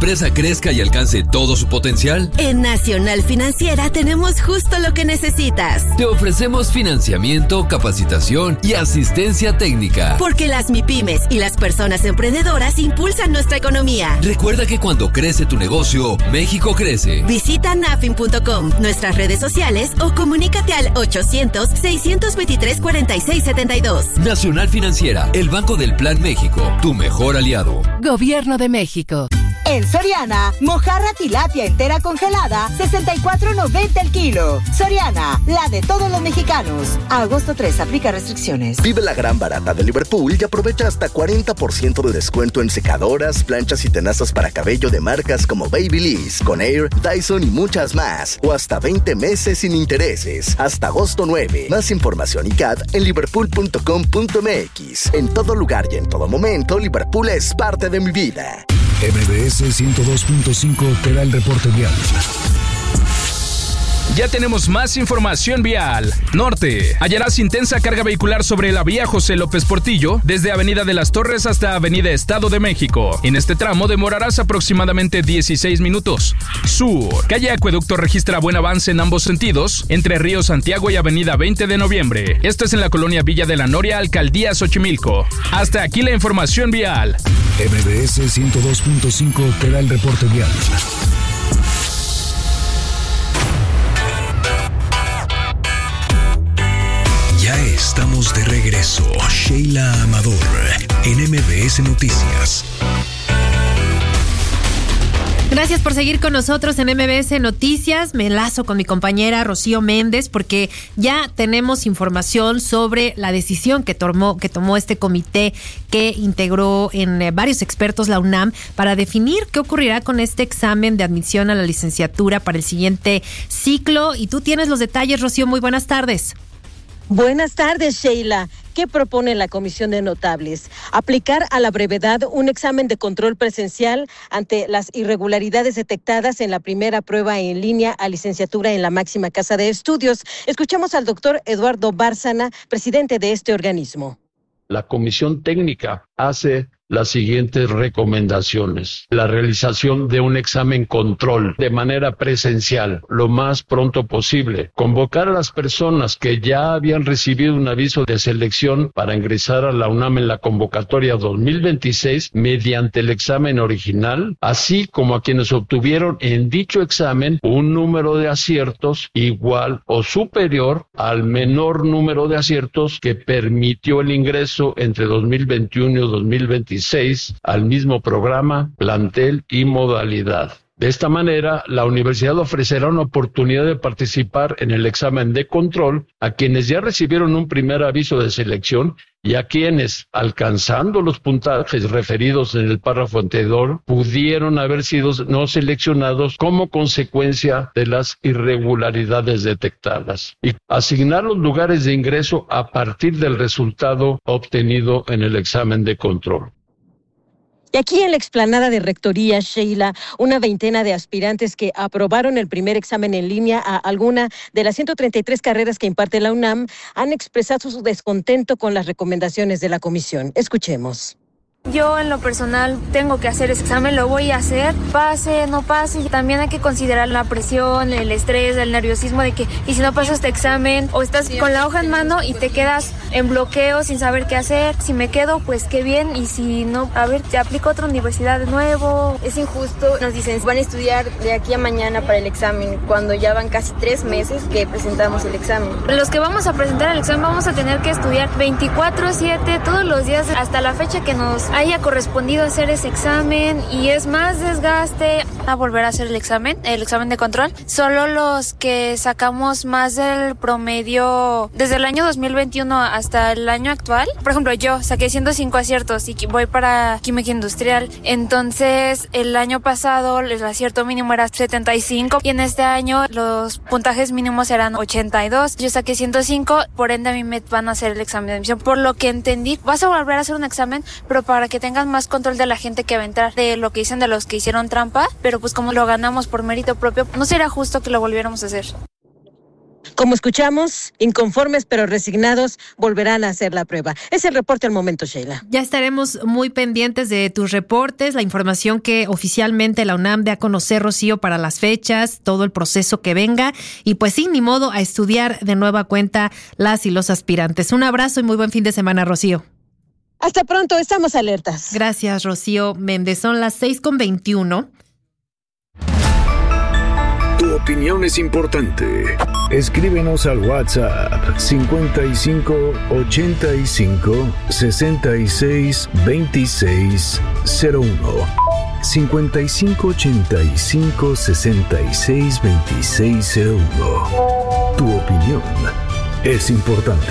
empresa crezca y alcance todo su potencial? En Nacional Financiera tenemos justo lo que necesitas. Te ofrecemos financiamiento, capacitación y asistencia técnica. Porque las MIPYMES y las personas emprendedoras impulsan nuestra economía. Recuerda que cuando crece tu negocio, México crece. Visita nafin.com, nuestras redes sociales o comunícate al 800-623-4672. Nacional Financiera, el Banco del Plan México, tu mejor aliado. Gobierno de México. En Soriana, mojarra tilapia entera congelada, $64.90 el kilo. Soriana, la de todos los mexicanos. A agosto 3, aplica restricciones. Vive la gran barata de Liverpool y aprovecha hasta 40% de descuento en secadoras, planchas y tenazas para cabello de marcas como Babyliss, Conair, Dyson y muchas más. O hasta 20 meses sin intereses. Hasta agosto 9. Más información y CAT en liverpool.com.mx. En todo lugar y en todo momento, Liverpool es parte de mi vida. MBS 102.5 te da el reporte vial. Ya tenemos más información vial. Norte. Hallarás intensa carga vehicular sobre la vía José López Portillo, desde Avenida de las Torres hasta Avenida Estado de México. En este tramo demorarás aproximadamente 16 minutos. Sur. Calle Acueducto registra buen avance en ambos sentidos, entre Río Santiago y Avenida 20 de Noviembre. Esto es en la colonia Villa de la Noria, Alcaldía Xochimilco. Hasta aquí la información vial. MBS 102.5 te da el reporte vial. Ya estamos de regreso. Sheila Amador en MBS Noticias. Gracias por seguir con nosotros en MBS Noticias. Me enlazo con mi compañera Rocío Méndez porque ya tenemos información sobre la decisión que tomó este comité que integró en varios expertos la UNAM para definir qué ocurrirá con este examen de admisión a la licenciatura para el siguiente ciclo. Y tú tienes los detalles, Rocío. Muy buenas tardes. Buenas tardes, Sheila. ¿Qué propone la Comisión de Notables? Aplicar a la brevedad un examen de control presencial ante las irregularidades detectadas en la primera prueba en línea a licenciatura en la máxima casa de estudios. Escuchemos al doctor Eduardo Bárcena, presidente de este organismo. La Comisión Técnica hace las siguientes recomendaciones. La realización de un examen control de manera presencial lo más pronto posible. Convocar a las personas que ya habían recibido un aviso de selección para ingresar a la UNAM en la convocatoria 2026 mediante el examen original, así como a quienes obtuvieron en dicho examen un número de aciertos igual o superior al menor número de aciertos que permitió el ingreso entre 2021 y 2026 al mismo programa, plantel y modalidad. De esta manera, la universidad ofrecerá una oportunidad de participar en el examen de control a quienes ya recibieron un primer aviso de selección y a quienes, alcanzando los puntajes referidos en el párrafo anterior, pudieron haber sido no seleccionados como consecuencia de las irregularidades detectadas. Y asignar los lugares de ingreso a partir del resultado obtenido en el examen de control. Y aquí en la explanada de Rectoría, Sheila, una veintena de aspirantes que aprobaron el primer examen en línea a alguna de las 133 carreras que imparte la UNAM han expresado su descontento con las recomendaciones de la comisión. Escuchemos. Yo en lo personal tengo que hacer ese examen, lo voy a hacer, pase, no pase, y también hay que considerar la presión, el estrés, el nerviosismo de que, y si no pasas este examen, o estás con la hoja en mano y te quedas en bloqueo sin saber qué hacer, si me quedo, pues qué bien, y si no, a ver, te aplico a otra universidad de nuevo. Es injusto, nos dicen, van a estudiar de aquí a mañana para el examen, cuando ya van casi 3 meses que presentamos el examen. Los que vamos a presentar el examen vamos a tener que estudiar 24/7, todos los días, hasta la fecha que nos haya correspondido hacer ese examen, y es más desgaste a volver a hacer el examen de control. Solo los que sacamos más del promedio desde el año 2021 hasta el año actual. Por ejemplo, yo saqué 105 aciertos y voy para química industrial. Entonces, el año pasado el acierto mínimo era 75 y en este año los puntajes mínimos eran 82. Yo saqué 105, por ende a mí me van a hacer el examen de admisión. Por lo que entendí, vas a volver a hacer un examen, pero para que tengan más control de la gente que va a entrar, de lo que dicen de los que hicieron trampa, pero pues como lo ganamos por mérito propio, no sería justo que lo volviéramos a hacer. Como escuchamos, inconformes pero resignados volverán a hacer la prueba. Es el reporte al momento, Sheila. Ya estaremos muy pendientes de tus reportes, la información que oficialmente la UNAM dé a conocer, Rocío, para las fechas, todo el proceso que venga. Y pues sí, ni modo, a estudiar de nueva cuenta las y los aspirantes. Un abrazo y muy buen fin de semana, Rocío. Hasta pronto, estamos alertas. Gracias, Rocío Méndez. Son las 6:21. Tu opinión es importante. Escríbenos al WhatsApp 55 85 66 26 01. 55 85 66 26 01. Tu opinión es importante.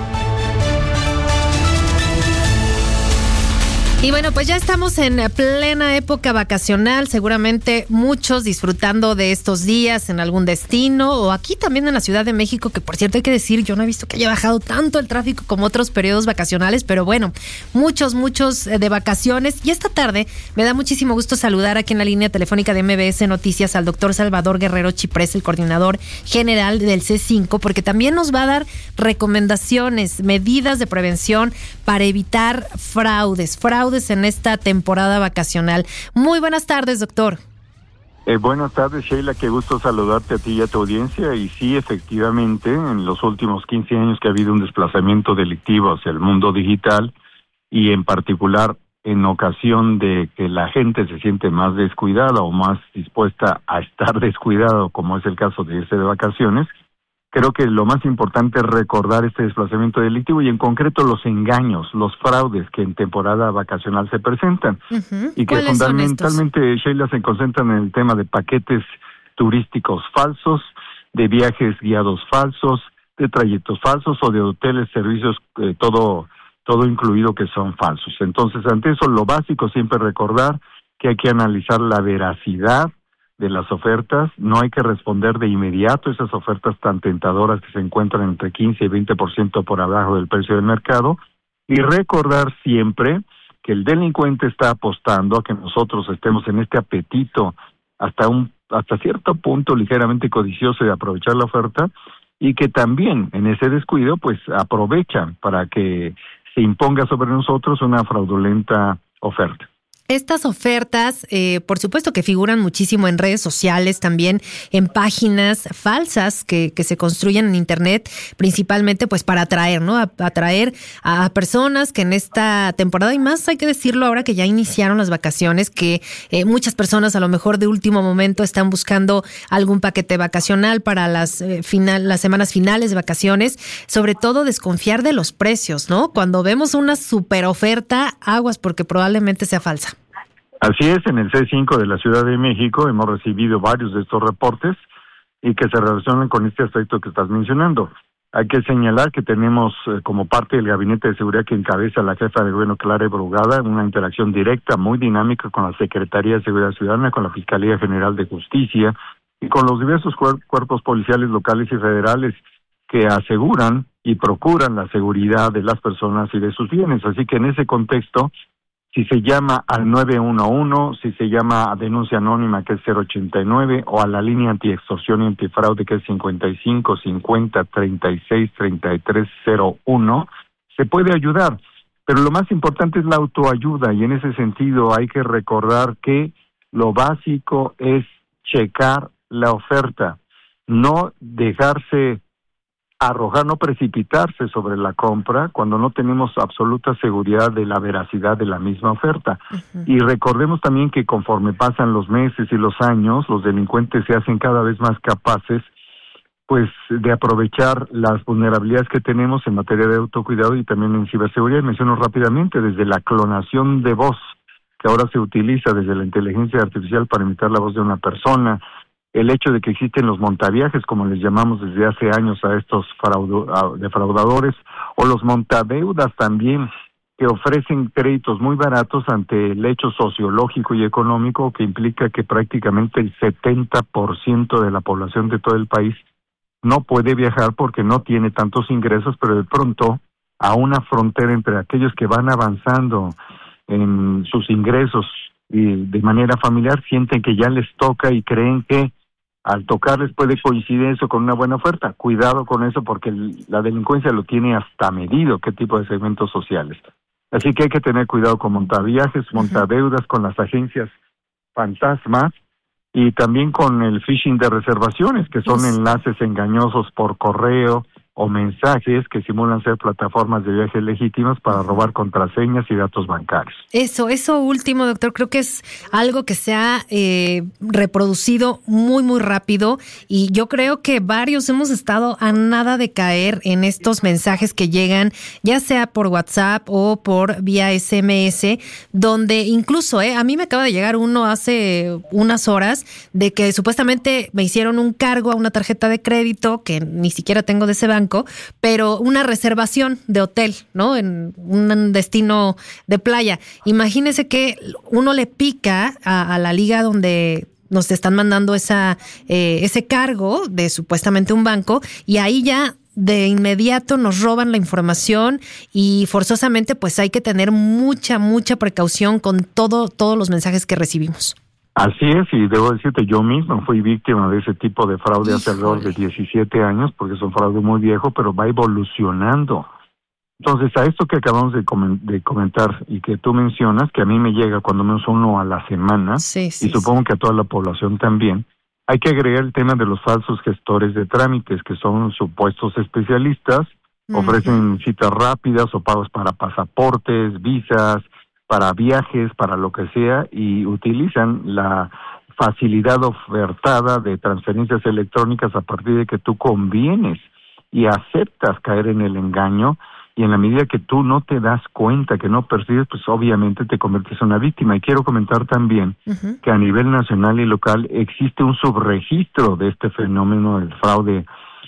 Y bueno, pues ya estamos en plena época vacacional, seguramente muchos disfrutando de estos días en algún destino o aquí también en la Ciudad de México, que por cierto hay que decir, yo no he visto que haya bajado tanto el tráfico como otros periodos vacacionales, pero bueno, muchos de vacaciones. Y esta tarde me da muchísimo gusto saludar aquí en la línea telefónica de MBS Noticias al doctor Salvador Guerrero Chiprés, el coordinador general del C5, porque también nos va a dar recomendaciones, medidas de prevención para evitar fraudes en esta temporada vacacional. Muy buenas tardes, doctor. Buenas tardes, Sheila, qué gusto saludarte a ti y a tu audiencia. Y sí, efectivamente, en los últimos 15 años que ha habido un desplazamiento delictivo hacia el mundo digital y en particular en ocasión de que la gente se siente más descuidada o más dispuesta a estar descuidado, como es el caso de irse de vacaciones, creo que lo más importante es recordar este desplazamiento delictivo y en concreto los engaños, los fraudes que en temporada vacacional se presentan. Uh-huh. Y que fundamentalmente, Sheila, se concentran en el tema de paquetes turísticos falsos, de viajes guiados falsos, de trayectos falsos o de hoteles, servicios, todo incluido que son falsos. Entonces, ante eso, lo básico siempre recordar que hay que analizar la veracidad de las ofertas, no hay que responder de inmediato esas ofertas tan tentadoras que se encuentran entre 15 y 20% por abajo del precio del mercado, y recordar siempre que el delincuente está apostando a que nosotros estemos en este apetito hasta cierto punto ligeramente codicioso de aprovechar la oferta, y que también en ese descuido pues aprovechan para que se imponga sobre nosotros una fraudulenta oferta. Estas ofertas, por supuesto que figuran muchísimo en redes sociales, también en páginas falsas que se construyen en Internet, principalmente pues para atraer, ¿no? Atraer a personas que en esta temporada, y más hay que decirlo ahora que ya iniciaron las vacaciones, que muchas personas a lo mejor de último momento están buscando algún paquete vacacional para las semanas finales de vacaciones, sobre todo desconfiar de los precios, ¿no? Cuando vemos una super oferta, aguas porque probablemente sea falsa. Así es, en el C5 de la Ciudad de México hemos recibido varios de estos reportes y que se relacionan con este aspecto que estás mencionando. Hay que señalar que tenemos como parte del Gabinete de Seguridad que encabeza la jefa de gobierno Clara Brugada una interacción directa, muy dinámica con la Secretaría de Seguridad Ciudadana, con la Fiscalía General de Justicia y con los diversos cuerpos policiales locales y federales que aseguran y procuran la seguridad de las personas y de sus bienes. Así que en ese contexto, si se llama al 911, si se llama a denuncia anónima que es 089 o a la línea antiextorsión y antifraude que es 55 50 36 33 01, se puede ayudar. Pero lo más importante es la autoayuda y en ese sentido hay que recordar que lo básico es checar la oferta, no dejarse arrojar, no precipitarse sobre la compra cuando no tenemos absoluta seguridad de la veracidad de la misma oferta. Uh-huh. Y recordemos también que conforme pasan los meses y los años, los delincuentes se hacen cada vez más capaces pues de aprovechar las vulnerabilidades que tenemos en materia de autocuidado y también en ciberseguridad. Menciono rápidamente desde la clonación de voz, que ahora se utiliza desde la inteligencia artificial para imitar la voz de una persona, el hecho de que existen los montaviajes, como les llamamos desde hace años a estos defraudadores, o los montadeudas también, que ofrecen créditos muy baratos ante el hecho sociológico y económico que implica que prácticamente el 70% de la población de todo el país no puede viajar porque no tiene tantos ingresos, pero de pronto a una frontera entre aquellos que van avanzando en sus ingresos y de manera familiar sienten que ya les toca y creen que al tocarles puede coincidir eso con una buena oferta. Cuidado con eso porque la delincuencia lo tiene hasta medido qué tipo de segmentos sociales. Así que hay que tener cuidado con montaviajes, montadeudas, con las agencias fantasmas y también con el phishing de reservaciones, que son enlaces engañosos por correo o mensajes que simulan ser plataformas de viajes legítimas para robar contraseñas y datos bancarios. Eso último, doctor, creo que es algo que se ha reproducido muy, muy rápido y yo creo que varios hemos estado a nada de caer en estos mensajes que llegan, ya sea por WhatsApp o por vía SMS, donde incluso, a mí me acaba de llegar uno hace unas horas de que supuestamente me hicieron un cargo a una tarjeta de crédito que ni siquiera tengo de ese banco, pero una reservación de hotel, ¿no? En un destino de playa. Imagínese que uno le pica a la liga donde nos están mandando ese cargo de supuestamente un banco y ahí ya de inmediato nos roban la información y forzosamente pues hay que tener mucha precaución con todos los mensajes que recibimos. Así es, y debo decirte, yo mismo fui víctima de ese tipo de fraude hace alrededor de 17 años, porque es un fraude muy viejo, pero va evolucionando. Entonces, a esto que acabamos de comentar y que tú mencionas, que a mí me llega cuando menos uno a la semana, y supongo que a toda la población también, hay que agregar el tema de los falsos gestores de trámites, que son supuestos especialistas, ofrecen citas rápidas o pagos para pasaportes, visas, para viajes, para lo que sea, y utilizan la facilidad ofertada de transferencias electrónicas a partir de que tú convienes y aceptas caer en el engaño, y en la medida que tú no te das cuenta, que no percibes, pues obviamente te conviertes en una víctima. Y quiero comentar también que a nivel nacional y local existe un subregistro de este fenómeno del fraude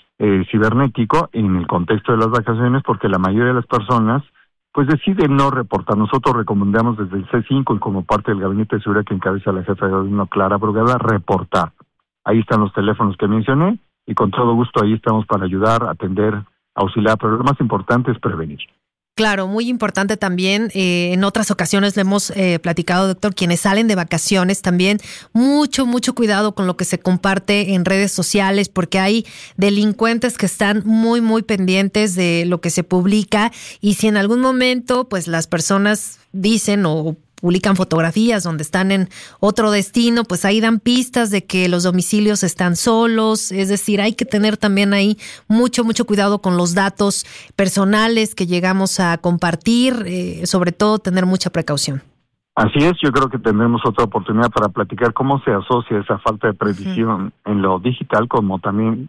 cibernético en el contexto de las vacaciones, porque la mayoría de las personas pues decide no reportar. Nosotros recomendamos desde el C5 y como parte del gabinete de seguridad que encabeza la jefa de gobierno Clara Brugada, reportar. Ahí están los teléfonos que mencioné y con todo gusto ahí estamos para ayudar, atender, auxiliar, pero lo más importante es prevenir. Claro, muy importante también, en otras ocasiones le hemos platicado, doctor, quienes salen de vacaciones también, mucho cuidado con lo que se comparte en redes sociales, porque hay delincuentes que están muy pendientes de lo que se publica, y si en algún momento pues las personas dicen o publican fotografías donde están en otro destino, pues ahí dan pistas de que los domicilios están solos, es decir, hay que tener también ahí mucho cuidado con los datos personales que llegamos a compartir, sobre todo tener mucha precaución. Así es, yo creo que tendremos otra oportunidad para platicar cómo se asocia esa falta de previsión en lo digital, como también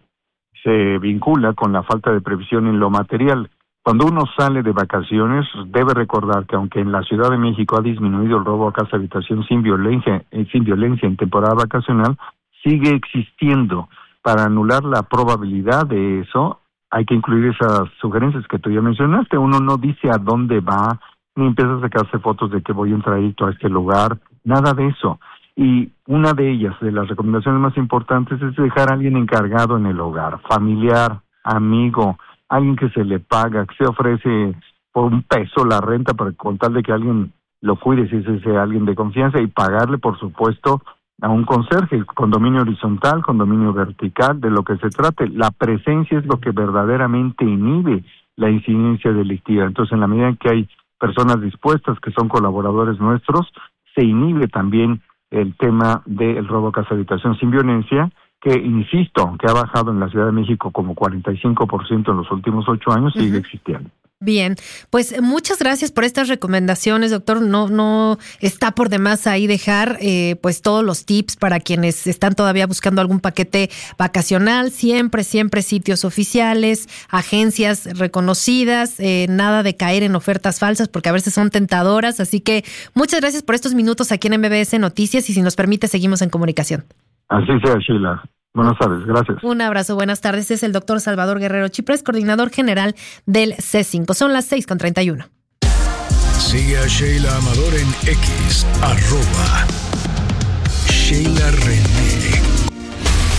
se vincula con la falta de previsión en lo material. Cuando uno sale de vacaciones, debe recordar que aunque en la Ciudad de México ha disminuido el robo a casa habitación sin violencia en temporada vacacional, sigue existiendo. Para anular la probabilidad de eso, hay que incluir esas sugerencias que tú ya mencionaste. Uno no dice a dónde va, ni empieza a sacarse fotos de que voy en trayecto a este lugar, nada de eso. Y una de ellas, de las recomendaciones más importantes, es dejar a alguien encargado en el hogar, familiar, amigo, alguien que se le paga, que se ofrece por $1 la renta para con tal de que alguien lo cuide, si es ese alguien de confianza, y pagarle, por supuesto, a un conserje, condominio horizontal, condominio vertical, de lo que se trate. La presencia es lo que verdaderamente inhibe la incidencia delictiva. Entonces, en la medida en que hay personas dispuestas que son colaboradores nuestros, se inhibe también el tema del robo a casa habitación sin violencia, que, insisto, aunque ha bajado en la Ciudad de México como 45% en los últimos 8 años, sigue existiendo. Bien, pues muchas gracias por estas recomendaciones, doctor. No está por demás ahí dejar pues todos los tips para quienes están todavía buscando algún paquete vacacional. Siempre sitios oficiales, agencias reconocidas, nada de caer en ofertas falsas porque a veces son tentadoras. Así que muchas gracias por estos minutos aquí en MBS Noticias y si nos permite seguimos en comunicación. Así sea, Sheila. Buenas tardes, gracias. Un abrazo, buenas tardes. Es el doctor Salvador Guerrero Chiprés, coordinador general del C5. Son las 6:31. Sigue a Sheila Amador en X, @Sheila René.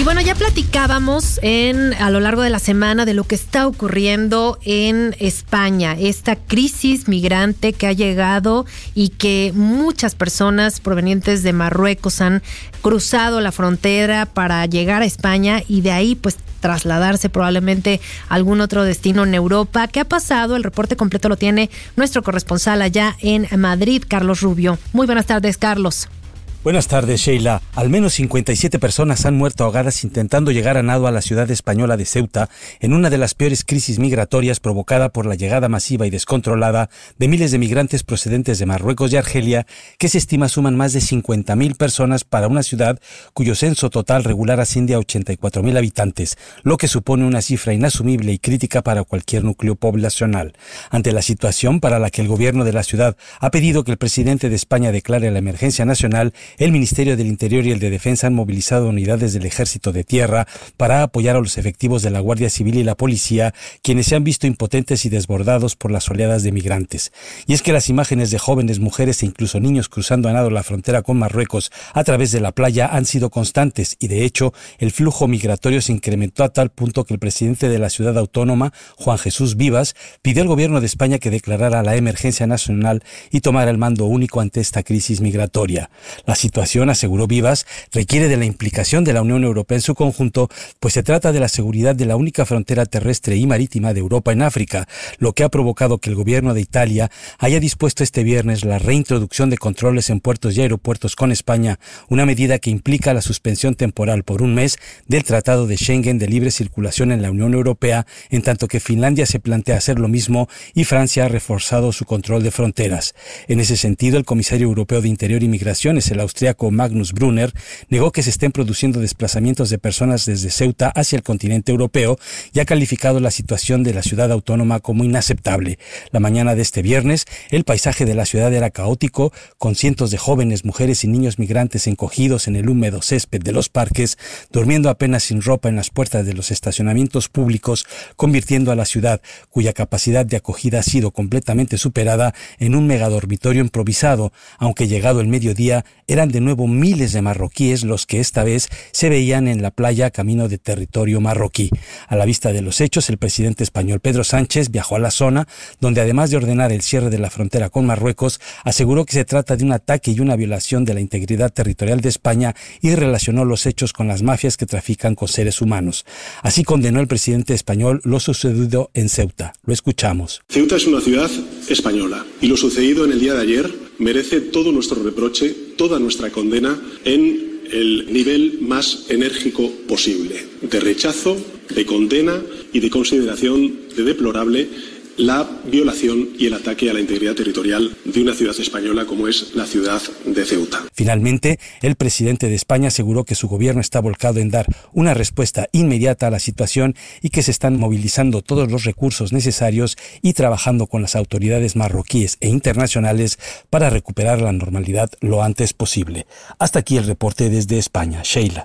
Y bueno, ya platicábamos a lo largo de la semana de lo que está ocurriendo en España, esta crisis migrante que ha llegado y que muchas personas provenientes de Marruecos han cruzado la frontera para llegar a España y de ahí pues trasladarse probablemente a algún otro destino en Europa. ¿Qué ha pasado? El reporte completo lo tiene nuestro corresponsal allá en Madrid, Carlos Rubio. Muy buenas tardes, Carlos. Buenas tardes, Sheila. Al menos 57 personas han muerto ahogadas intentando llegar a nado a la ciudad española de Ceuta en una de las peores crisis migratorias provocada por la llegada masiva y descontrolada de miles de migrantes procedentes de Marruecos y Argelia, que se estima suman más de 50.000 personas para una ciudad cuyo censo total regular asciende a 84.000 habitantes, lo que supone una cifra inasumible y crítica para cualquier núcleo poblacional. Ante la situación para la que el gobierno de la ciudad ha pedido que el presidente de España declare la emergencia nacional, el Ministerio del Interior y el de Defensa han movilizado unidades del Ejército de Tierra para apoyar a los efectivos de la Guardia Civil y la Policía, quienes se han visto impotentes y desbordados por las oleadas de migrantes. Y es que las imágenes de jóvenes, mujeres e incluso niños cruzando a nado la frontera con Marruecos a través de la playa han sido constantes y, de hecho, el flujo migratorio se incrementó a tal punto que el presidente de la ciudad autónoma, Juan Jesús Vivas, pidió al gobierno de España que declarara la emergencia nacional y tomara el mando único ante esta crisis migratoria. La situación, aseguró Vivas, requiere de la implicación de la Unión Europea en su conjunto, pues se trata de la seguridad de la única frontera terrestre y marítima de Europa en África, lo que ha provocado que el gobierno de Italia haya dispuesto este viernes la reintroducción de controles en puertos y aeropuertos con España, una medida que implica la suspensión temporal por un mes del Tratado de Schengen de libre circulación en la Unión Europea, en tanto que Finlandia se plantea hacer lo mismo y Francia ha reforzado su control de fronteras. En ese sentido, el comisario europeo de Interior y Migraciones, el austriaco Magnus Brunner, negó que se estén produciendo desplazamientos de personas desde Ceuta hacia el continente europeo y ha calificado la situación de la ciudad autónoma como inaceptable. La mañana de este viernes, el paisaje de la ciudad era caótico, con cientos de jóvenes, mujeres y niños migrantes encogidos en el húmedo césped de los parques, durmiendo apenas sin ropa en las puertas de los estacionamientos públicos, convirtiendo a la ciudad, cuya capacidad de acogida ha sido completamente superada, en un megadormitorio improvisado, aunque llegado el mediodía, eran de nuevo miles de marroquíes los que esta vez se veían en la playa camino de territorio marroquí. A la vista de los hechos, el presidente español Pedro Sánchez viajó a la zona, donde además de ordenar el cierre de la frontera con Marruecos, aseguró que se trata de un ataque y una violación de la integridad territorial de España y relacionó los hechos con las mafias que trafican con seres humanos. Así condenó el presidente español lo sucedido en Ceuta. Lo escuchamos. Ceuta es una ciudad española y lo sucedido en el día de ayer merece todo nuestro reproche, toda nuestra condena en el nivel más enérgico posible, de rechazo, de condena y de consideración de deplorable la violación y el ataque a la integridad territorial de una ciudad española como es la ciudad de Ceuta. Finalmente, el presidente de España aseguró que su gobierno está volcado en dar una respuesta inmediata a la situación y que se están movilizando todos los recursos necesarios y trabajando con las autoridades marroquíes e internacionales para recuperar la normalidad lo antes posible. Hasta aquí el reporte desde España. Sheila.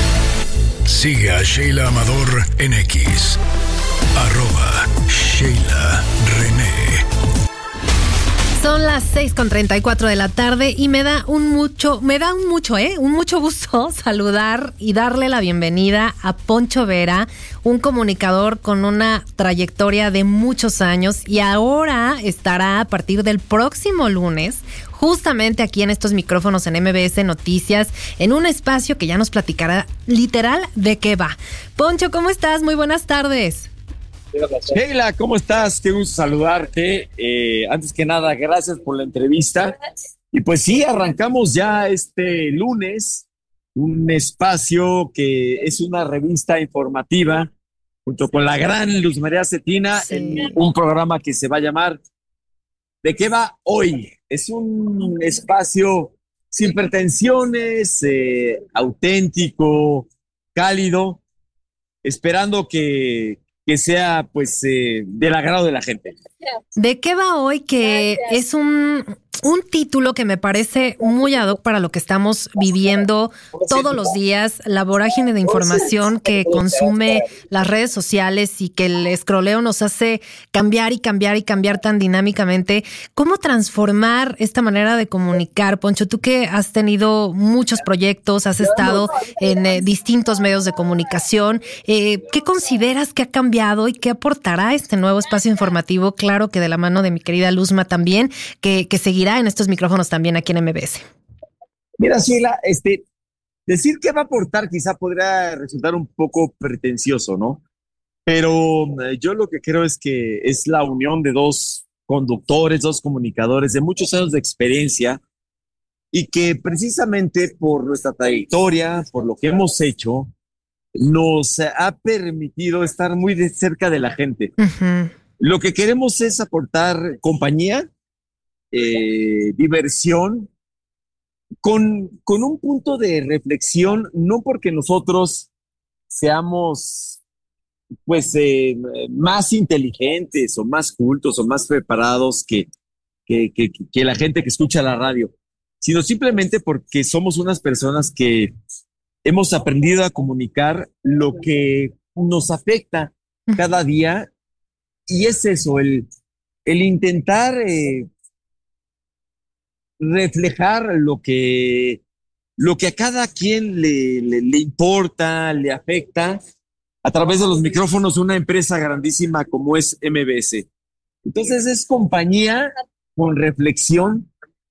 Sigue a Sheila Amador en X. @Sheila René. Son las 6:34 de la tarde y me da un mucho gusto saludar y darle la bienvenida a Poncho Vera, un comunicador con una trayectoria de muchos años y ahora estará a partir del próximo lunes justamente aquí en estos micrófonos en MBS Noticias, en un espacio que ya nos platicará literal de qué va. Poncho, ¿cómo estás? Muy buenas tardes. Sheila, ¿cómo estás? Qué gusto saludarte. Antes que nada, gracias por la entrevista. Y pues sí, arrancamos ya este lunes un espacio que es una revista informativa junto con la gran Luz María Cetina, en un programa que se va a llamar ¿De qué va hoy? Es un espacio sin pretensiones, auténtico, cálido, esperando que sea pues del agrado de la gente. ¿De qué va hoy? Que es un un título que me parece muy ad hoc para lo que estamos viviendo todos los días, la vorágine de información que consume las redes sociales y que el escroleo nos hace cambiar y cambiar y cambiar tan dinámicamente. ¿Cómo transformar esta manera de comunicar, Poncho? Tú que has tenido muchos proyectos, has estado en distintos medios de comunicación, ¿qué consideras que ha cambiado y qué aportará este nuevo espacio informativo? Claro que de la mano de mi querida Luzma también, que seguirá en estos micrófonos también aquí en MBS. Mira, Sheila, decir que va a aportar quizá podría resultar un poco pretencioso, ¿no? Pero yo lo que creo es que es la unión de dos conductores, dos comunicadores de muchos años de experiencia y que precisamente por nuestra trayectoria, por lo que hemos hecho, nos ha permitido estar muy de cerca de la gente. Uh-huh. Lo que queremos es aportar compañía, diversión, con un punto de reflexión, no porque nosotros seamos pues más inteligentes o más cultos o más preparados que la gente que escucha la radio, sino simplemente porque somos unas personas que hemos aprendido a comunicar lo que nos afecta cada día, y es eso, el intentar reflejar lo que a cada quien le importa, le afecta, a través de los micrófonos de una empresa grandísima como es MBS. Entonces es compañía con reflexión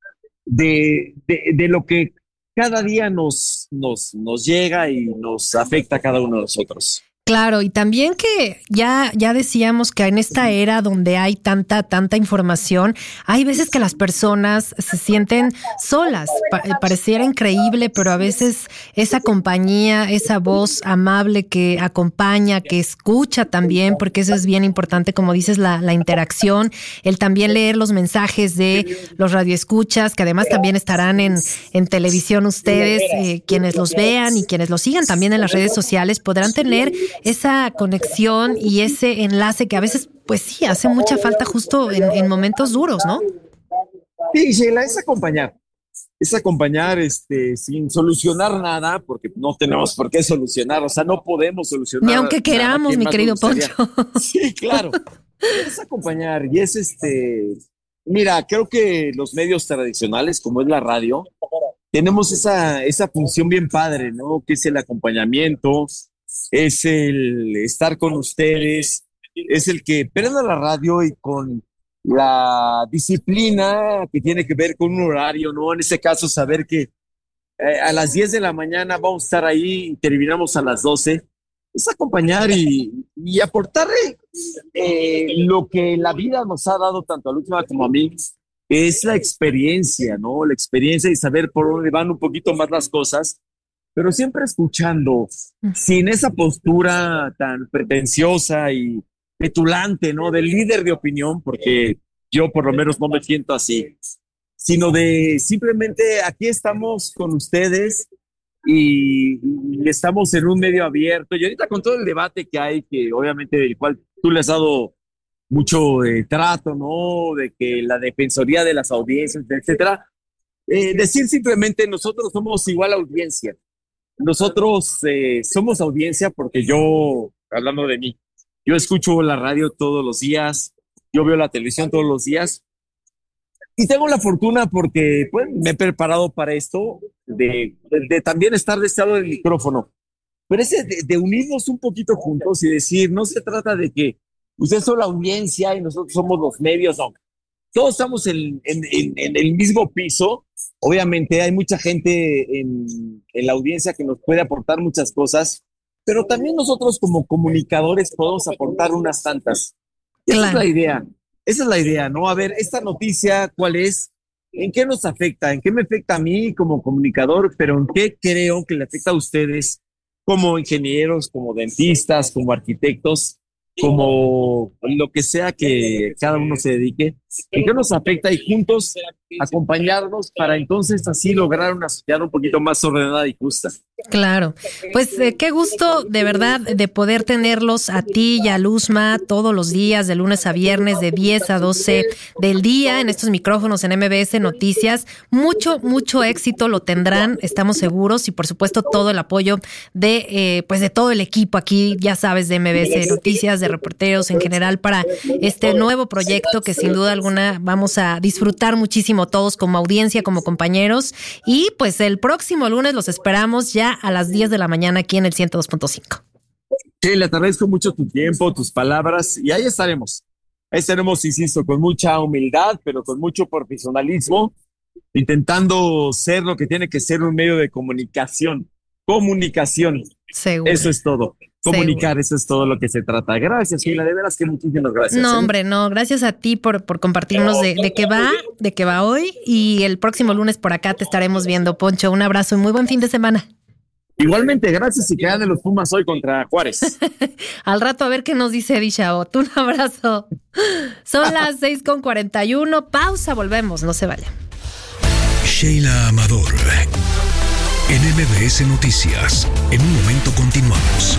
de lo que cada día nos llega y nos afecta a cada uno de nosotros. Claro, y también que ya decíamos que en esta era donde hay tanta información, hay veces que las personas se sienten solas. Pareciera increíble, pero a veces esa compañía, esa voz amable que acompaña, que escucha también, porque eso es bien importante, como dices, la interacción, el también leer los mensajes de los radioescuchas, que además también estarán en televisión ustedes, quienes los vean y quienes los sigan también en las redes sociales podrán tener esa conexión y ese enlace que a veces, pues sí, hace mucha falta justo en momentos duros, ¿no? Sí, Sheila, es acompañar sin solucionar nada, porque no tenemos por qué solucionar, o sea, no podemos solucionar. Ni aunque queramos, mi querido Poncho. Sí, claro. Es acompañar y es mira, creo que los medios tradicionales, como es la radio, tenemos esa función bien padre, ¿no? Que es el acompañamiento, es el estar con ustedes, es el que prenda la radio y con la disciplina que tiene que ver con un horario, ¿no? En este caso, saber que a las 10 de la mañana vamos a estar ahí y terminamos a las 12. Es acompañar y aportarle lo que la vida nos ha dado tanto a Luzma como a mí, es la experiencia, ¿no? La experiencia y saber por dónde van un poquito más las cosas, pero siempre escuchando, sin esa postura tan pretenciosa y petulante, ¿no? Del líder de opinión, porque yo por lo menos no me siento así, sino de simplemente aquí estamos con ustedes y estamos en un medio abierto. Y ahorita con todo el debate que hay, que obviamente del cual tú le has dado mucho trato, ¿no? De que la defensoría de las audiencias, etcétera. Decir simplemente, nosotros somos igual audiencia. Nosotros somos audiencia porque yo, hablando de mí, yo escucho la radio todos los días, yo veo la televisión todos los días y tengo la fortuna porque pues, me he preparado para esto, de también estar de este lado del micrófono. Pero ese de unirnos un poquito juntos y decir, no se trata de que ustedes son la audiencia y nosotros somos los medios, no. Todos estamos en el mismo piso. Obviamente hay mucha gente en la audiencia que nos puede aportar muchas cosas, pero también nosotros como comunicadores podemos aportar unas tantas. Claro. Esa es la idea, ¿no? A ver, esta noticia, ¿cuál es? ¿En qué nos afecta? ¿En qué me afecta a mí como comunicador? Pero ¿en qué creo que le afecta a ustedes como ingenieros, como dentistas, como arquitectos, como lo que sea que cada uno se dedique? en qué nos afecta y juntos acompañarnos para entonces así lograr una sociedad un poquito más ordenada y justa. Claro, pues qué gusto de verdad de poder tenerlos a ti y a Luzma todos los días, de lunes a viernes, de 10 a 12 del día en estos micrófonos en MBS Noticias. Mucho éxito lo tendrán, estamos seguros, y por supuesto todo el apoyo de todo el equipo aquí, ya sabes, de MBS Noticias, de reporteros en general, para este nuevo proyecto que sin duda alguna vamos a disfrutar muchísimo todos como audiencia, como compañeros. Y pues el próximo lunes los esperamos ya a las 10 de la mañana aquí en el 102.5. Sheila, te agradezco mucho tu tiempo, tus palabras, y ahí estaremos. Ahí estaremos, insisto, con mucha humildad, pero con mucho profesionalismo, intentando ser lo que tiene que ser un medio de comunicación. Comunicación. Seguro. Eso es todo. Comunicar, eso es todo lo que se trata. Gracias, Sheila, de veras que muchísimas gracias. No, hombre, no, gracias a ti por compartirnos de qué va hoy, y el próximo lunes por acá te estaremos viendo, Poncho. Un abrazo y muy buen fin de semana. Igualmente, gracias, y que ganen los Pumas hoy contra Juárez. Al rato a ver qué nos dice Eddie Chabot. Un abrazo. Son las 6:41. Pausa, volvemos, no se vayan. Sheila Amador, en MBS Noticias. En un momento continuamos.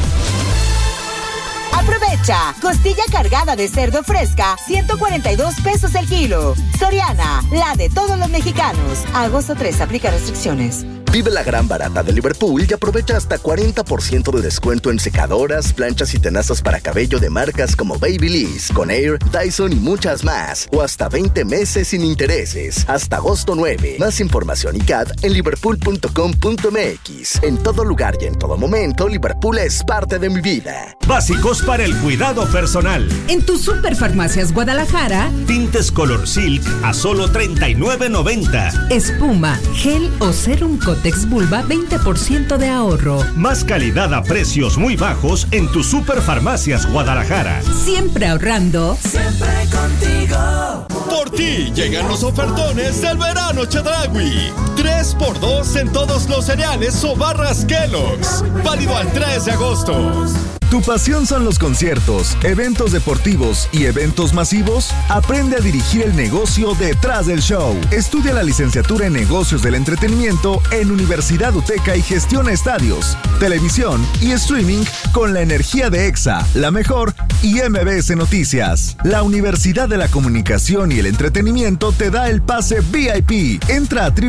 Aprovecha, costilla cargada de cerdo fresca, 142 pesos el kilo. Soriana, la de todos los mexicanos. Agosto 3, aplica restricciones. Vive la gran barata de Liverpool y aprovecha hasta 40% de descuento en secadoras, planchas y tenazas para cabello de marcas como Babyliss, Conair, Dyson y muchas más. O hasta 20 meses sin intereses. Hasta agosto 9. Más información y CAT en liverpool.com.mx. En todo lugar y en todo momento, Liverpool es parte de mi vida. Básicos para el cuidado personal. En tu Superfarmacias Guadalajara, tintes Color Silk a solo $39.90. Espuma, gel o serum Cotex Vulva, 20% de ahorro. Más calidad a precios muy bajos en tu Superfarmacias Guadalajara. Siempre ahorrando. Siempre contigo. Por ti llegan los ofertones del verano Chedraui. 3x2 en todos los cereales o barras Kellogg's. Válido al 3 de agosto. ¿Tu pasión son los conciertos, eventos deportivos y eventos masivos? Aprende a dirigir el negocio detrás del show. Estudia la licenciatura en negocios del entretenimiento en Universidad UTECA y gestiona estadios, televisión y streaming con la energía de EXA, La Mejor y MBS Noticias. La Universidad de la Comunicación y el Entretenimiento te da el pase VIP. Entra a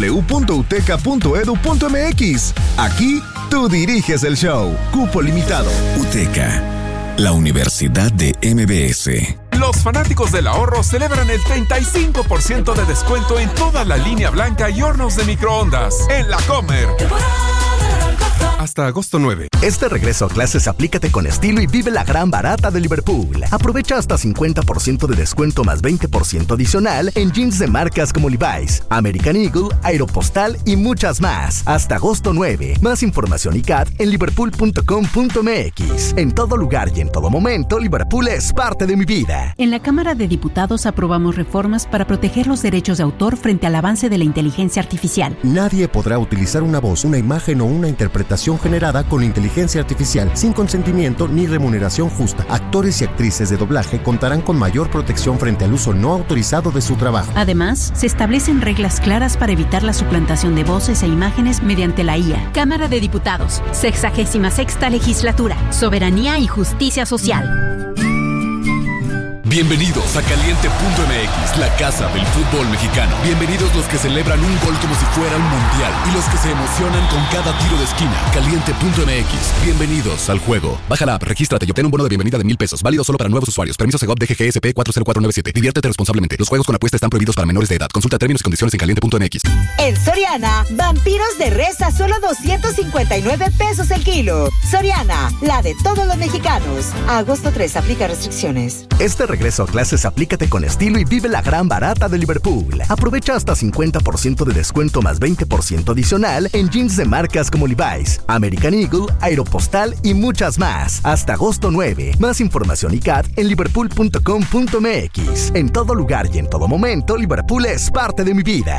www.uteca.edu.mx. Aquí tú diriges el show. Cupo limitado. UTECA, la Universidad de MBS. Los fanáticos del ahorro celebran el 35% de descuento en toda la línea blanca y hornos de microondas en La Comer. Hasta agosto 9. Este regreso a clases aplícate con estilo y vive la gran barata de Liverpool. Aprovecha hasta 50% de descuento más 20% adicional en jeans de marcas como Levi's, American Eagle, Aeropostal y muchas más. Hasta agosto 9. Más información y CAT en liverpool.com.mx. En todo lugar y en todo momento, Liverpool es parte de mi vida. En la Cámara de Diputados aprobamos reformas para proteger los derechos de autor frente al avance de la inteligencia artificial. Nadie podrá utilizar una voz, una imagen o una interpretación generada con inteligencia artificial sin consentimiento ni remuneración justa. Actores y actrices de doblaje contarán con mayor protección frente al uso no autorizado de su trabajo. Además, se establecen reglas claras para evitar la suplantación de voces e imágenes mediante la IA. Cámara de Diputados, 66ª Legislatura, Soberanía y Justicia Social. Bienvenidos a Caliente.mx, la casa del fútbol mexicano. Bienvenidos los que celebran un gol como si fuera un mundial y los que se emocionan con cada tiro de esquina. Caliente.mx, bienvenidos al juego. Baja la app, regístrate y obtén un bono de bienvenida de $1,000. Válido solo para nuevos usuarios. Permiso Segov DGGSP 40497. Diviértete responsablemente. Los juegos con apuesta están prohibidos para menores de edad. Consulta términos y condiciones en Caliente.mx. En Soriana, vampiros de res a solo 259 pesos el kilo. Soriana, la de todos los mexicanos. A agosto 3, aplica restricciones. Este regreso a clases aplícate con estilo y vive la gran barata de Liverpool. Aprovecha hasta 50% de descuento más 20% adicional en jeans de marcas como Levi's, American Eagle, Aeropostal y muchas más. Hasta agosto 9. Más información y CAT en liverpool.com.mx. En todo lugar y en todo momento, Liverpool es parte de mi vida.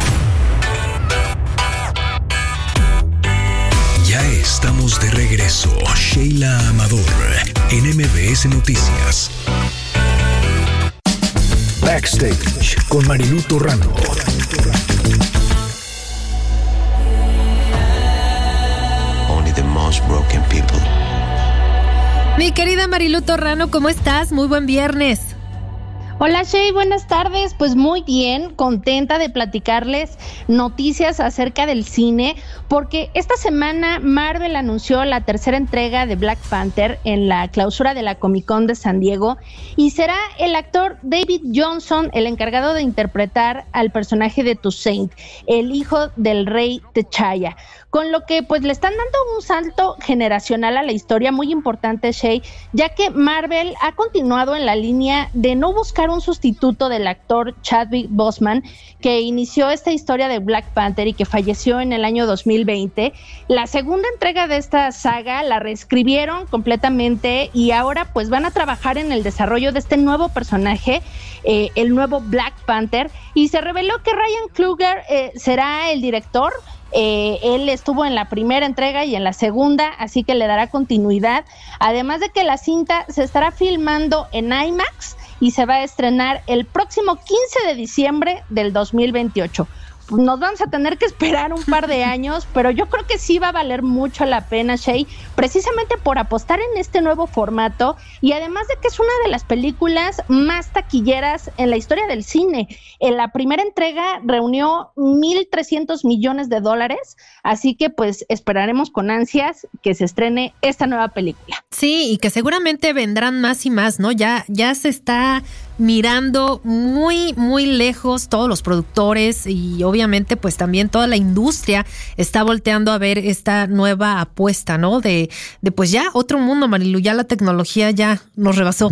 Ya estamos de regreso. Sheila Amador en MBS Noticias. Backstage con Marilú Torrano. Only the most broken people. Mi querida Marilú Torrano, ¿cómo estás? Muy buen viernes. Hola Shay, buenas tardes. Pues muy bien, contenta de platicarles noticias acerca del cine, porque esta semana Marvel anunció la tercera entrega de Black Panther en la clausura de la Comic Con de San Diego, y será el actor David Johnson el encargado de interpretar al personaje de Toussaint, el hijo del rey T'Challa, con lo que pues le están dando un salto generacional a la historia muy importante, Shay, ya que Marvel ha continuado en la línea de no buscar un sustituto del actor Chadwick Boseman, que inició esta historia de Black Panther y que falleció en el año 2020. La segunda entrega de esta saga la reescribieron completamente y ahora pues van a trabajar en el desarrollo de este nuevo personaje, el nuevo Black Panther, y se reveló que Ryan Coogler será el director. Él estuvo en la primera entrega y en la segunda, así que le dará continuidad, además de que la cinta se estará filmando en IMAX y se va a estrenar el próximo 15 de diciembre del 2028. Nos vamos a tener que esperar un par de años, pero yo creo que sí va a valer mucho la pena, Shay, precisamente por apostar en este nuevo formato, y además de que es una de las películas más taquilleras en la historia del cine. En la primera entrega reunió $1,300 millones, así que pues esperaremos con ansias que se estrene esta nueva película. Sí, y que seguramente vendrán más y más, ¿no? Ya se está mirando muy, muy lejos todos los productores, y obviamente pues también toda la industria está volteando a ver esta nueva apuesta, ¿no? De pues ya otro mundo, Marilu, ya la tecnología ya nos rebasó.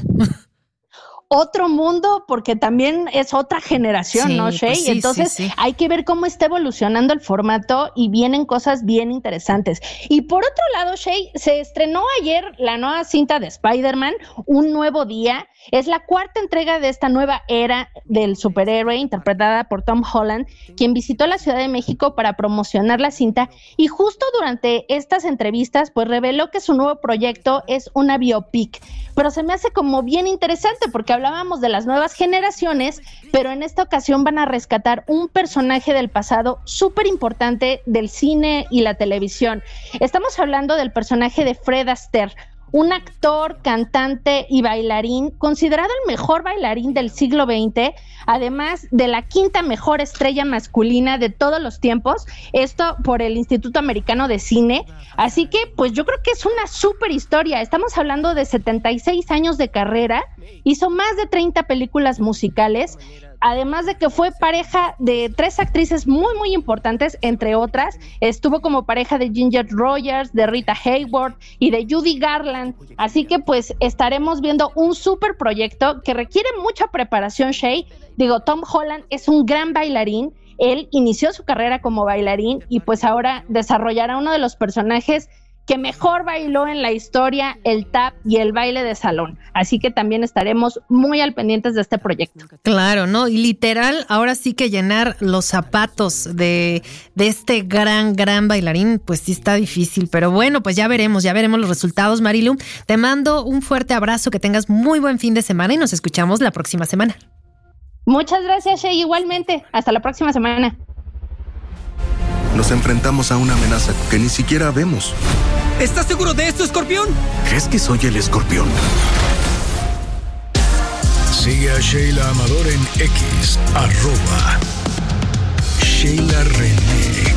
Otro mundo, porque también es otra generación, sí, ¿no, Shay? Pues sí, entonces sí. Hay que ver cómo está evolucionando el formato y vienen cosas bien interesantes. Y por otro lado, Shay, se estrenó ayer la nueva cinta de Spider-Man, Un Nuevo Día. Es la cuarta entrega de esta nueva era del superhéroe, interpretada por Tom Holland, quien visitó la Ciudad de México para promocionar la cinta, y justo durante estas entrevistas pues reveló que su nuevo proyecto es una biopic. Pero se me hace como bien interesante porque hablábamos de las nuevas generaciones, pero en esta ocasión van a rescatar un personaje del pasado súper importante del cine y la televisión. Estamos hablando del personaje de Fred Astaire, un actor, cantante y bailarín, considerado el mejor bailarín del siglo XX, además de la quinta mejor estrella masculina de todos los tiempos, esto por el Instituto Americano de Cine. Así que pues yo creo que es una súper historia. Estamos hablando de 76 años de carrera, hizo más de 30 películas musicales, además de que fue pareja de 3 actrices muy, muy importantes, entre otras. Estuvo como pareja de Ginger Rogers, de Rita Hayworth y de Judy Garland. Así que pues estaremos viendo un súper proyecto que requiere mucha preparación, Shay. Digo, Tom Holland es un gran bailarín. Él inició su carrera como bailarín y pues ahora desarrollará uno de los personajes que mejor bailó en la historia, el tap y el baile de salón. Así que también estaremos muy al pendientes de este proyecto. Claro, ¿no? Y literal, ahora sí que llenar los zapatos de este gran bailarín, pues sí está difícil. Pero bueno, pues ya veremos los resultados, Marilu. Te mando un fuerte abrazo, que tengas muy buen fin de semana y nos escuchamos la próxima semana. Muchas gracias, Shay, igualmente. Hasta la próxima semana. Nos enfrentamos a una amenaza que ni siquiera vemos. ¿Estás seguro de esto, Escorpión? ¿Crees que soy el Escorpión? Sigue a Sheila Amador en X, @SheilaRené.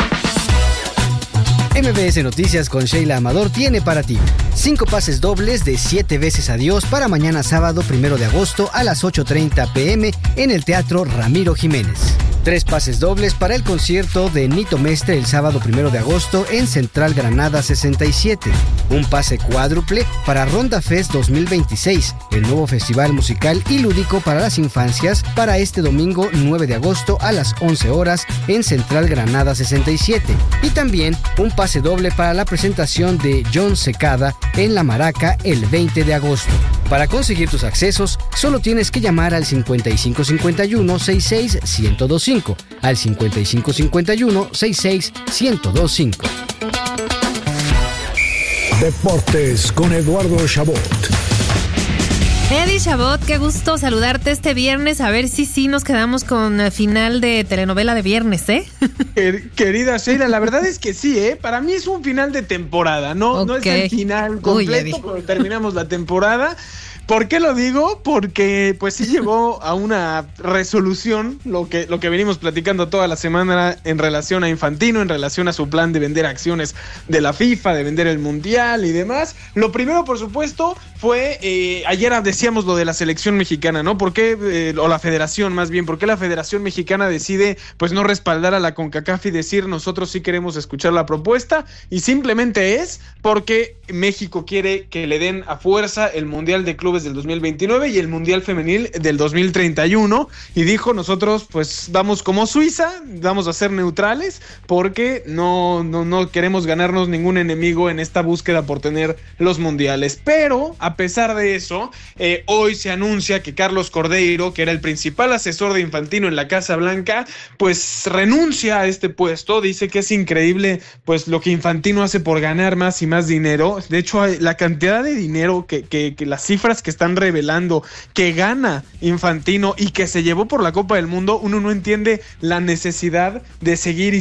MBS Noticias con Sheila Amador tiene para ti 5 pases dobles de 7 veces adiós para mañana sábado 1 de agosto a las 8:30 p.m. en el Teatro Ramiro Jiménez. 3 pases dobles para el concierto de Nito Mestre el sábado 1 de agosto en Central Granada 67. Un pase cuádruple para Ronda Fest 2026, el nuevo festival musical y lúdico para las infancias, para este domingo 9 de agosto a las 11 horas en Central Granada 67. Y también un pase doble para la presentación de John Secada en La Maraca el 20 de agosto. Para conseguir tus accesos, solo tienes que llamar al 5551-66-1025, al 5551-66-1025. Deportes con Eduardo Chabot. Eddie Chabot, qué gusto saludarte este viernes. A ver si sí nos quedamos con el final de telenovela de viernes, ¿eh? Querida Sheila, la verdad es que sí, ¿eh? Para mí es un final de temporada, no es el final completo, pero terminamos la temporada. ¿Por qué lo digo? Porque pues sí llegó a una resolución lo que venimos platicando toda la semana en relación a Infantino, en relación a su plan de vender acciones de la FIFA, de vender el Mundial y demás. Lo primero, por supuesto, fue, ayer decíamos lo de la selección mexicana, ¿no? ¿Por qué, o la federación más bien, por qué la federación mexicana decide pues no respaldar a la CONCACAF y decir nosotros sí queremos escuchar la propuesta? Y simplemente es porque México quiere que le den a fuerza el Mundial de Clubes del 2029 y el Mundial Femenil del 2031, y dijo nosotros pues vamos como Suiza, vamos a ser neutrales porque no queremos ganarnos ningún enemigo en esta búsqueda por tener los mundiales. Pero a pesar de eso, hoy se anuncia que Carlos Cordeiro, que era el principal asesor de Infantino en la Casa Blanca, pues renuncia a este puesto. Dice que es increíble pues lo que Infantino hace por ganar más y más dinero. De hecho, la cantidad de dinero que las cifras que están revelando que gana Infantino y que se llevó por la Copa del Mundo, uno no entiende la necesidad de seguir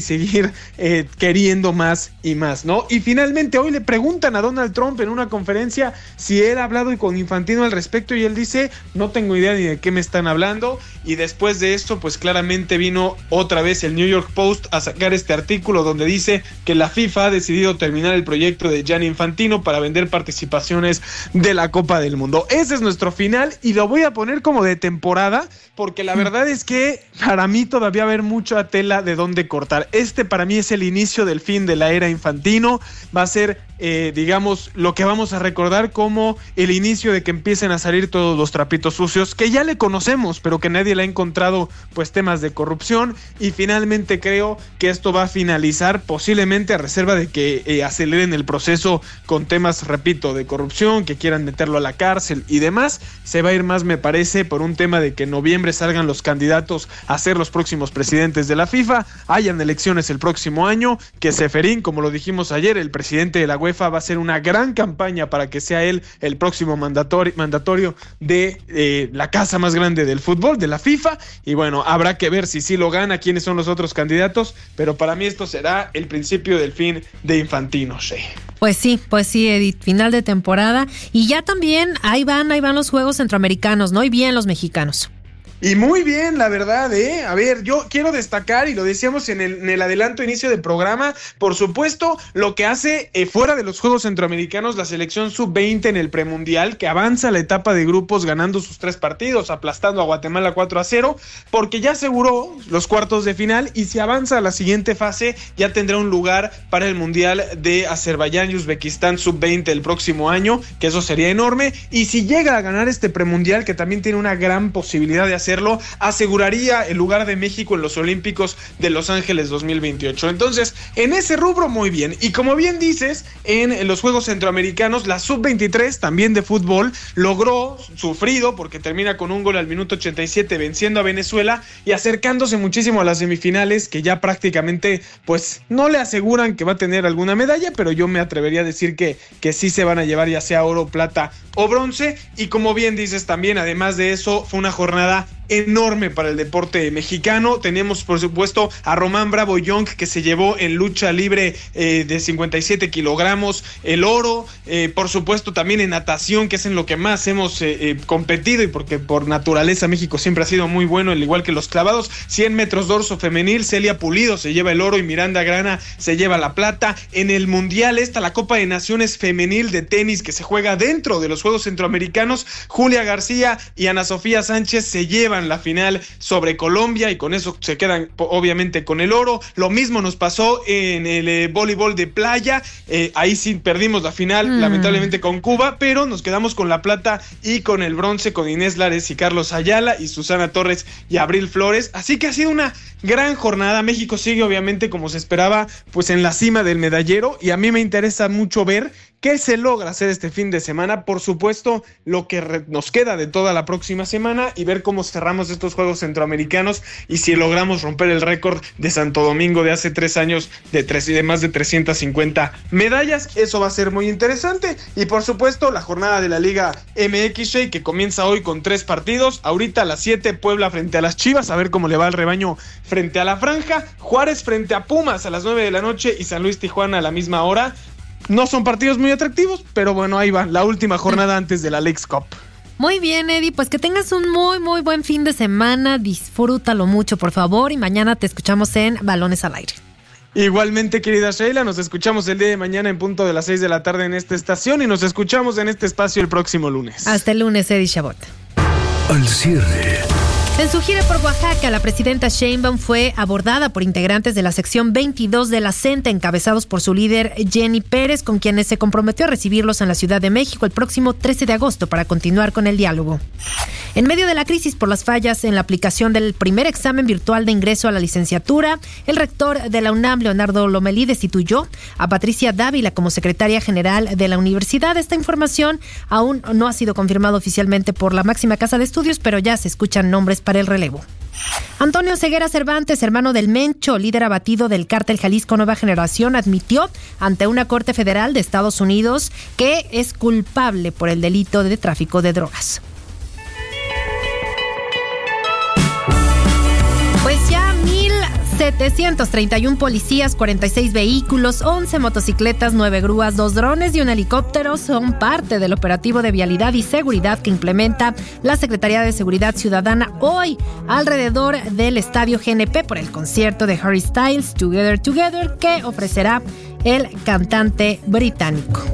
queriendo más y más, ¿no? Y finalmente hoy le preguntan a Donald Trump en una conferencia si él ha hablado con Infantino al respecto, y él dice, no tengo idea ni de qué me están hablando. Y después de esto, pues claramente vino otra vez el New York Post a sacar este artículo donde dice que la FIFA ha decidido terminar el proyecto de Gianni Infantino para vender participaciones de la Copa del Mundo. Ese es nuestro final y lo voy a poner como de temporada porque la verdad es que para mí todavía va a haber mucha tela de dónde cortar. Para mí es el inicio del fin de la era Infantino. Va a ser, digamos, lo que vamos a recordar como el inicio de que empiecen a salir todos los trapitos sucios que ya le conocemos, pero que nadie le ha encontrado pues temas de corrupción. Y finalmente creo que esto va a finalizar posiblemente a reserva de que aceleren el proceso con temas, repito, de corrupción, que quieran meterlo a la cárcel y demás. Se va a ir más, me parece, por un tema de que en noviembre salgan los candidatos a ser los próximos presidentes de la FIFA, hayan elecciones el próximo año, que Ceferín, como lo dijimos ayer, el presidente de la UEFA, va a hacer una gran campaña para que sea él el próximo mandatorio de la casa más grande del fútbol, de la FIFA. Y bueno, habrá que ver si sí lo gana, quiénes son los otros candidatos, pero para mí esto será el principio del fin de Infantino, sí. Pues sí, Edith, final de temporada. Y ya también ahí van los Juegos Centroamericanos, ¿no? Y bien los mexicanos. Y muy bien, la verdad, ¿eh? A ver, yo quiero destacar, y lo decíamos en el adelanto inicio del programa, por supuesto, lo que hace fuera de los Juegos Centroamericanos la selección sub-20 en el premundial, que avanza a la etapa de grupos ganando sus 3 partidos, aplastando a Guatemala 4-0, porque ya aseguró los cuartos de final, y si avanza a la siguiente fase, ya tendrá un lugar para el Mundial de Azerbaiyán y Uzbekistán sub-20 el próximo año, que eso sería enorme, y si llega a ganar este premundial, que también tiene una gran posibilidad de hacer, aseguraría el lugar de México en los Olímpicos de Los Ángeles 2028. Entonces, en ese rubro muy bien. Y como bien dices, en los Juegos Centroamericanos, la sub-23 también de fútbol logró, sufrido, porque termina con un gol al minuto 87 venciendo a Venezuela y acercándose muchísimo a las semifinales, que ya prácticamente pues no le aseguran que va a tener alguna medalla, pero yo me atrevería a decir que sí se van a llevar ya sea oro, plata o bronce. Y como bien dices también, además de eso, fue una jornada enorme para el deporte mexicano. Tenemos por supuesto a Román Bravo Young, que se llevó en lucha libre de 57 kilogramos el oro, por supuesto también en natación, que es en lo que más hemos competido, y porque por naturaleza México siempre ha sido muy bueno, al igual que los clavados. 100 metros dorso femenil, Celia Pulido se lleva el oro y Miranda Grana se lleva la plata. En el mundial la Copa de Naciones femenil de tenis, que se juega dentro de los Juegos Centroamericanos, Julia García y Ana Sofía Sánchez se llevan la final sobre Colombia, y con eso se quedan obviamente con el oro. Lo mismo nos pasó en el voleibol de playa, ahí sí perdimos la final lamentablemente con Cuba, pero nos quedamos con la plata y con el bronce con Inés Lares y Carlos Ayala y Susana Torres y Abril Flores. Así que ha sido una gran jornada. México sigue obviamente, como se esperaba, pues en la cima del medallero, y a mí me interesa mucho ver qué se logra hacer este fin de semana, por supuesto, lo que nos queda de toda la próxima semana y ver cómo cerramos estos Juegos Centroamericanos y si logramos romper el récord de Santo Domingo de hace 3 años de más de 350 medallas. Eso va a ser muy interesante. Y por supuesto, la jornada de la Liga MX, que comienza hoy con 3 partidos. Ahorita a las 7, Puebla frente a las Chivas, a ver cómo le va al rebaño frente a la Franja. Juárez frente a Pumas a las 9 de la noche y San Luis Tijuana a la misma hora. No son partidos muy atractivos, pero bueno, ahí va, la última jornada antes de la Leagues Cup. Muy bien, Eddie, pues que tengas un muy, muy buen fin de semana, disfrútalo mucho, por favor, y mañana te escuchamos en Balones al Aire. Igualmente, querida Sheila, nos escuchamos el día de mañana en punto de las 6 de la tarde en esta estación y nos escuchamos en este espacio el próximo lunes. Hasta el lunes, Eddie Chabot. Al cierre. En su gira por Oaxaca, la presidenta Sheinbaum fue abordada por integrantes de la sección 22 de la CENTE, encabezados por su líder Jenny Pérez, con quienes se comprometió a recibirlos en la Ciudad de México el próximo 13 de agosto para continuar con el diálogo. En medio de la crisis por las fallas en la aplicación del primer examen virtual de ingreso a la licenciatura, el rector de la UNAM, Leonardo Lomelí, destituyó a Patricia Dávila como secretaria general de la universidad. Esta información aún no ha sido confirmada oficialmente por la máxima casa de estudios, pero ya se escuchan nombres para el relevo. Antonio Ceguera Cervantes, hermano del Mencho, líder abatido del cártel Jalisco Nueva Generación, admitió ante una corte federal de Estados Unidos que es culpable por el delito de tráfico de drogas. Pues ya 1,731 policías, 46 vehículos, 11 motocicletas, 9 grúas, 2 drones y un helicóptero son parte del operativo de vialidad y seguridad que implementa la Secretaría de Seguridad Ciudadana hoy alrededor del Estadio GNP por el concierto de Harry Styles, Together Together, que ofrecerá el cantante británico.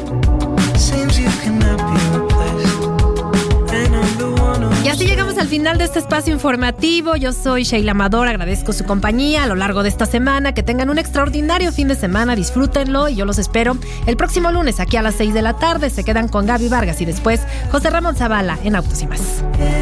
Y así llegamos al final de este espacio informativo. Yo soy Sheila Amador, agradezco su compañía a lo largo de esta semana. Que tengan un extraordinario fin de semana, disfrútenlo y yo los espero el próximo lunes aquí a las 6 de la tarde. Se quedan con Gaby Vargas y después José Ramón Zavala en Autos y Más.